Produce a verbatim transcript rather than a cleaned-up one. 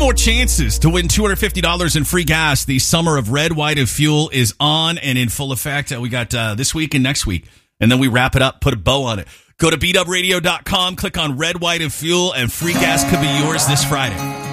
more chances to win two hundred fifty dollars in free gas. The summer of Red, White, and Fuel is on and in full effect. Uh, we got uh, this week and next week, and then we wrap it up, put a bow on it. Go to beat up radio dot com, click on Red, White, and Fuel, and free gas could be yours this Friday.